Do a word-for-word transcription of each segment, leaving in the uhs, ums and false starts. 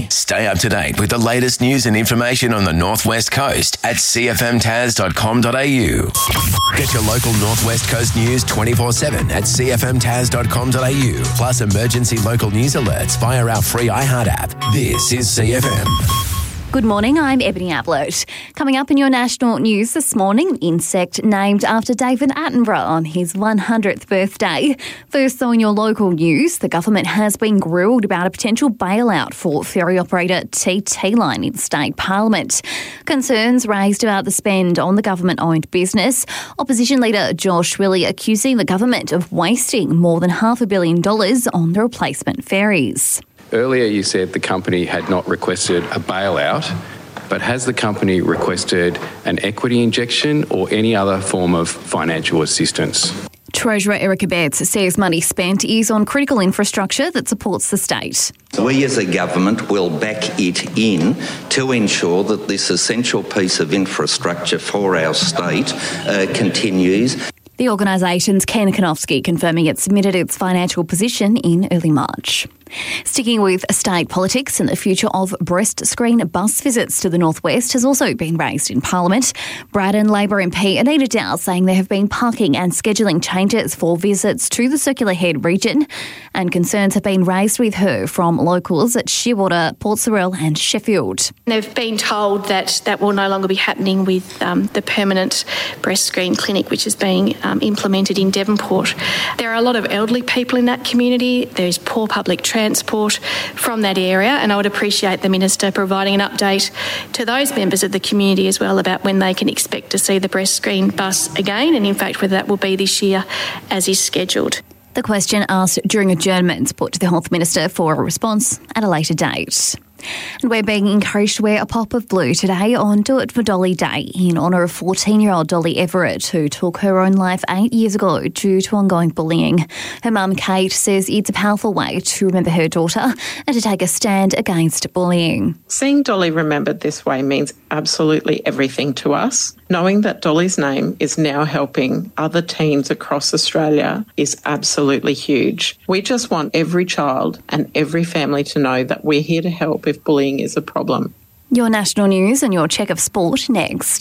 Stay up to date with the latest news and information on the Northwest Coast at c f m tas dot com dot a u. Get your local Northwest Coast news twenty-four seven at c f m tas dot com dot a u. Plus emergency local news alerts via our free iHeart app. This is C F M. Good morning, I'm Ebony Ablett. Coming up in your national news this morning, insect named after David Attenborough on his one hundredth birthday. First, though, in your local news, the government has been grilled about a potential bailout for ferry operator T T Line in state parliament. Concerns raised about the spend on the government-owned business. Opposition leader Josh Willey accusing the government of wasting more than half a billion dollars on the replacement ferries. Earlier you said the company had not requested a bailout, but has the company requested an equity injection or any other form of financial assistance? Treasurer Erica Betts says money spent is on critical infrastructure that supports the state. We as a government will back it in to ensure that this essential piece of infrastructure for our state uh, continues. The organisation's Ken Konofsky confirming it submitted its financial position in early March. Sticking with state politics, and the future of breast screen bus visits to the northwest has also been raised in Parliament. Braddon Labor M P Anita Dow saying there have been parking and scheduling changes for visits to the Circular Head region, and concerns have been raised with her from locals at Shearwater, Port Sorell and Sheffield. They've been told that that will no longer be happening with um, the permanent breast screen clinic which is being um, implemented in Devonport. There are a lot of elderly people in that community. There's poor public transport transport from that area, and I would appreciate the Minister providing an update to those members of the community as well about when they can expect to see the breast screen bus again, and in fact whether that will be this year as is scheduled. The question asked during adjournments put to the Health Minister for a response at a later date. And we're being encouraged to wear a pop of blue today on Do It for Dolly Day in honour of fourteen-year-old Dolly Everett, who took her own life eight years ago due to ongoing bullying. Her mum, Kate, says it's a powerful way to remember her daughter and to take a stand against bullying. Seeing Dolly remembered this way means absolutely everything to us. Knowing that Dolly's name is now helping other teens across Australia is absolutely huge. We just want every child and every family to know that we're here to help if bullying is a problem. Your national news and your check of sport next.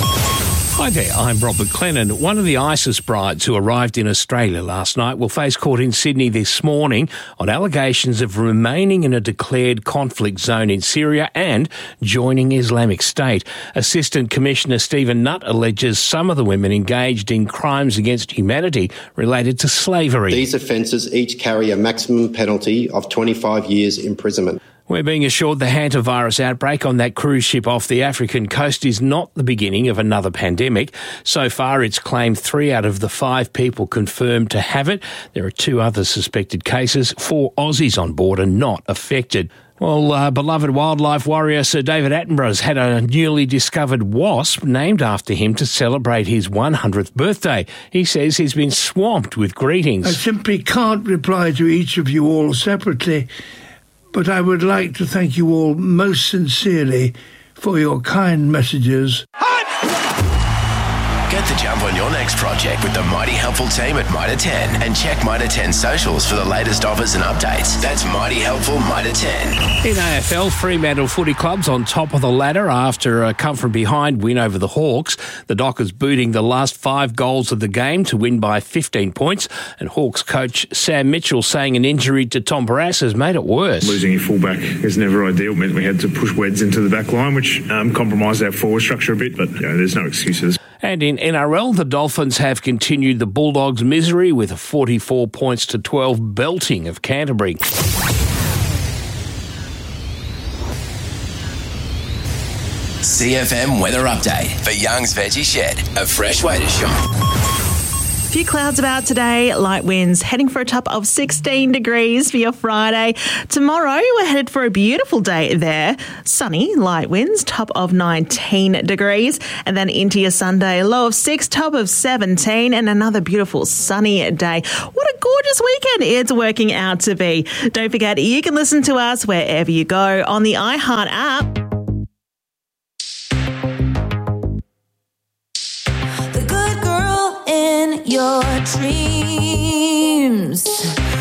Hi there, I'm Rob McLennan. One of the ISIS brides who arrived in Australia last night will face court in Sydney this morning on allegations of remaining in a declared conflict zone in Syria and joining Islamic State. Assistant Commissioner Stephen Nutt alleges some of the women engaged in crimes against humanity related to slavery. These offences each carry a maximum penalty of twenty-five years imprisonment. We're being assured the hantavirus outbreak on that cruise ship off the African coast is not the beginning of another pandemic. So far, it's claimed three out of the five people confirmed to have it. There are two other suspected cases. Four Aussies on board are not affected. Well, uh, beloved wildlife warrior Sir David Attenborough's had a newly discovered wasp named after him to celebrate his one hundredth birthday. He says he's been swamped with greetings. I simply can't reply to each of you all separately, but I would like to thank you all most sincerely for your kind messages. Get the jump on your next project with the Mighty Helpful team at Mitre ten and check Mitre ten socials for the latest offers and updates. That's Mighty Helpful Mitre ten. In A F L, Fremantle Footy Club's on top of the ladder after a come-from-behind win over the Hawks. The Dockers booting the last five goals of the game to win by fifteen points, and Hawks coach Sam Mitchell saying an injury to Tom Barrass has made it worse. Losing your fullback is never ideal. It meant we had to push Weds into the back line, which um, compromised our forward structure a bit, but you know, there's no excuses. And in N R L, the Dolphins have continued the Bulldogs' misery with a forty-four points to twelve belting of Canterbury. C F M weather update for Young's Veggie Shed, a fresh way to shop. Few clouds about today, light winds, heading for a top of sixteen degrees for your Friday. Tomorrow, we're headed for a beautiful day there. Sunny, light winds, top of nineteen degrees. And then into your Sunday, low of six, top of seventeen, and another beautiful sunny day. What a gorgeous weekend it's working out to be. Don't forget, you can listen to us wherever you go on the iHeart app. Your dreams.